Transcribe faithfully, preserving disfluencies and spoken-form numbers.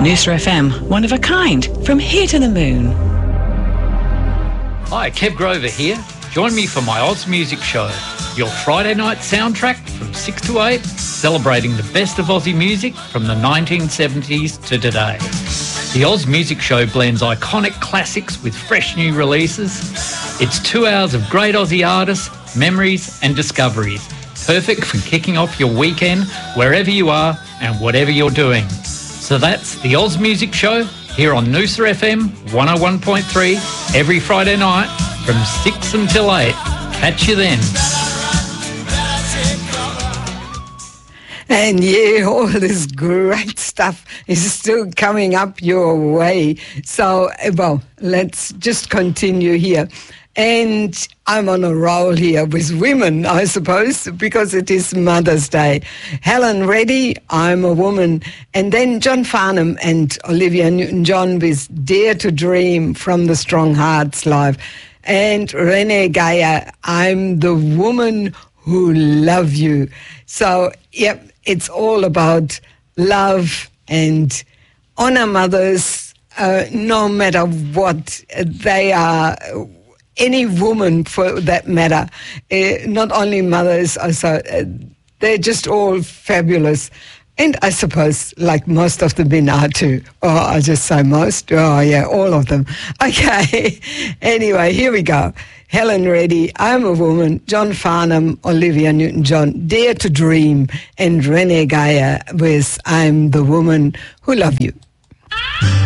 Noosa F M, one of a kind, from here to the moon. Hi, Kev Grover here. Join me for my Oz Music Show, your Friday night soundtrack from six to eight, celebrating the best of Aussie music from the nineteen seventies to today. The Oz Music Show blends iconic classics with fresh new releases. It's two hours of great Aussie artists, memories and discoveries. Perfect for kicking off your weekend wherever you are and whatever you're doing. So that's the Oz Music Show here on Noosa F M one oh one point three every Friday night from six until eight. Catch you then. And yeah, all this great stuff is still coming up your way. So, well, let's just continue here. And I'm on a roll here with women, I suppose, because it is Mother's Day. Helen Reddy, I'm a Woman. And then John Farnham and Olivia Newton-John with Dare to Dream from the Strong Hearts Live. And Renee Gaia, I'm the Woman Who Love You. So, yep, it's all about love and honor mothers, uh, no matter what they are. Any woman, for that matter, uh, not only mothers, also, uh, they're just all fabulous. And I suppose, like most of the men are too. Oh, I just say most. Oh, yeah, all of them. Okay. Anyway, here we go. Helen Reddy, I'm a Woman, John Farnham, Olivia Newton-John, Dare to Dream, and Renee Gaia with I'm the Woman Who Love You.